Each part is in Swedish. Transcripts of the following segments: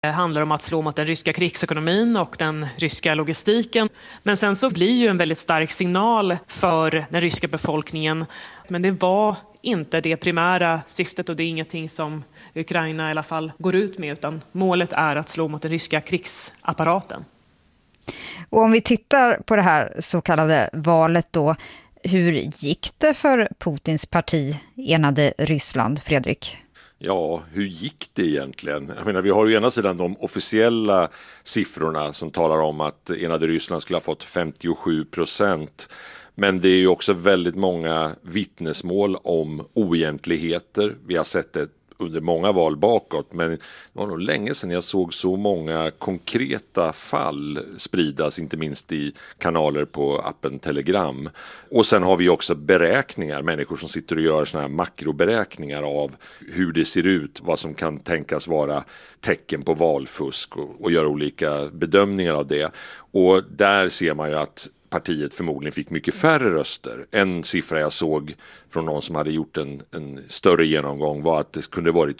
Det handlar om att slå mot den ryska krigsekonomin och den ryska logistiken. Men sen så blir ju en väldigt stark signal för den ryska befolkningen. Men det var inte det primära syftet och det är ingenting som Ukraina i alla fall går ut med, utan målet är att slå mot den ryska krigsapparaten. Och om vi tittar på det här så kallade valet då, hur gick det för Putins parti Enade Ryssland, Fredrik? Ja, hur gick det egentligen? Jag menar, vi har ju ena sidan de officiella siffrorna som talar om att Enade Ryssland skulle ha fått 57%. Men det är ju också väldigt många vittnesmål om oegentligheter. Vi har sett det under många val bakåt, men det var nog länge sedan jag såg så många konkreta fall spridas, inte minst i kanaler på appen Telegram. Och sen har vi också beräkningar, människor som sitter och gör såna här makroberäkningar av hur det ser ut, vad som kan tänkas vara tecken på valfusk och gör olika bedömningar av det. Och där ser man ju att partiet förmodligen fick mycket färre röster. En siffra jag såg från någon som hade gjort en större genomgång var att det kunde varit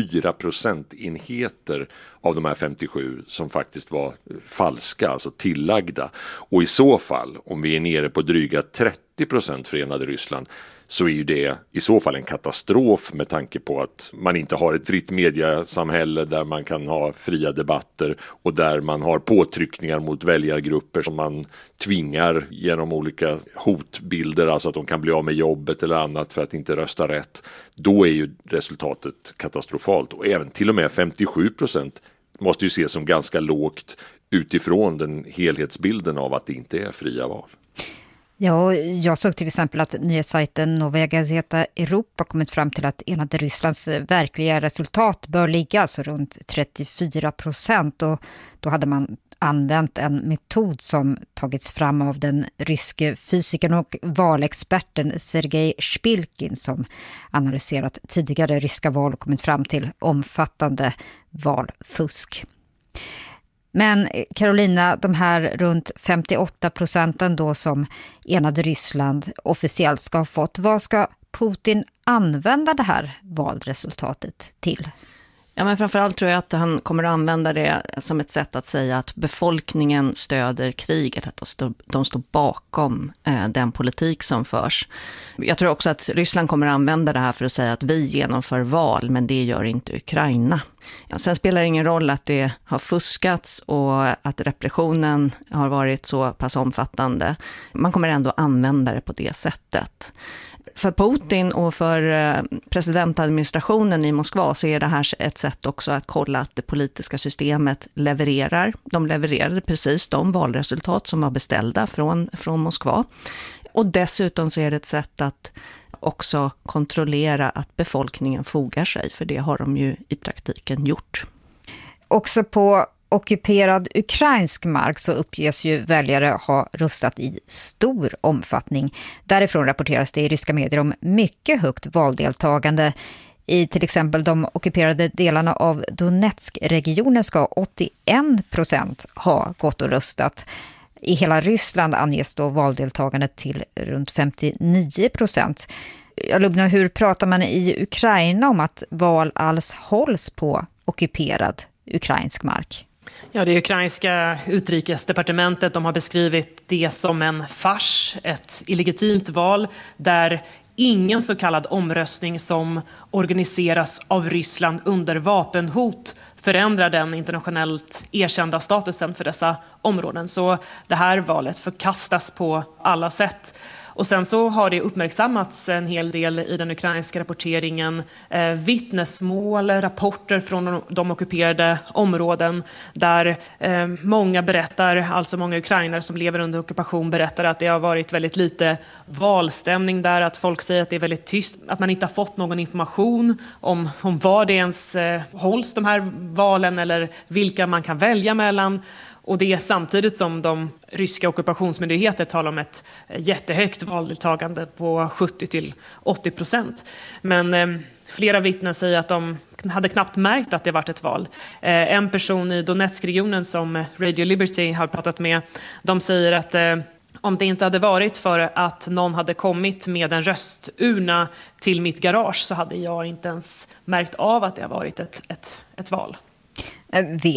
24% av de här 57 som faktiskt var falska, alltså tillagda. Och i så fall, om vi är nere på dryga 30% för Enade Ryssland, så är ju det i så fall en katastrof med tanke på att man inte har ett fritt mediasamhälle där man kan ha fria debatter och där man har påtryckningar mot väljargrupper som man tvingar genom olika hotbilder, alltså att de kan bli av med jobbet eller annat för att inte rösta rätt. Då är ju resultatet katastrofalt, och även till och med 57% måste ju ses som ganska lågt utifrån den helhetsbilden av att det inte är fria val. Ja, jag såg till exempel att nyhetssajten Novaya Gazeta Europa kommit fram till att Enade Rysslands verkliga resultat bör ligga alltså runt 34%, och då hade man använt en metod som tagits fram av den ryske fysikern och valexperten Sergej Spilkin, som analyserat tidigare ryska val och kommit fram till omfattande valfusk. Men Carolina, de här runt 58% då som Enade Ryssland officiellt ska ha fått, vad ska Putin använda det här valresultatet till? Ja, men framförallt tror jag att han kommer att använda det som ett sätt att säga att befolkningen stöder kriget, att de står bakom den politik som förs. Jag tror också att Ryssland kommer att använda det här för att säga att vi genomför val, men det gör inte Ukraina. Sen spelar det ingen roll att det har fuskats och att repressionen har varit så pass omfattande. Man kommer ändå använda det på det sättet. För Putin och för presidentadministrationen i Moskva så är det här ett sätt också att kolla att det politiska systemet levererar. De levererade precis de valresultat som var beställda från Moskva. Och dessutom så är det ett sätt att också kontrollera att befolkningen fogar sig, för det har de ju i praktiken gjort. Också på ockuperad ukrainsk mark så uppges ju väljare ha röstat i stor omfattning. Därifrån rapporteras det i ryska medier om mycket högt valdeltagande. I till exempel de ockuperade delarna av Donetsk-regionen ska 81% ha gått och röstat. I hela Ryssland anges då valdeltagandet till runt 59%. Lubna, hur pratar man i Ukraina om att val alls hålls på ockuperad ukrainsk mark? Ja, det ukrainska utrikesdepartementet, de har beskrivit det som en fars, ett illegitimt val där ingen så kallad omröstning som organiseras av Ryssland under vapenhot förändrar den internationellt erkända statusen för dessa områden. Så det här valet förkastas på alla sätt. Och sen så har det uppmärksammats en hel del i den ukrainska rapporteringen, vittnesmål, rapporter från de ockuperade områden där många berättar, alltså många ukrainare som lever under ockupation berättar att det har varit väldigt lite valstämning där, att folk säger att det är väldigt tyst, att man inte har fått någon information om vad det ens hålls de här valen eller vilka man kan välja mellan. Och det är samtidigt som de ryska ockupationsmyndigheter talar om ett jättehögt valdeltagande på 70-80%. Men flera vittnen säger att de hade knappt märkt att det varit ett val. En person i Donetsk-regionen som Radio Liberty har pratat med, de säger att om det inte hade varit för att någon hade kommit med en rösturna till mitt garage så hade jag inte ens märkt av att det har varit ett val.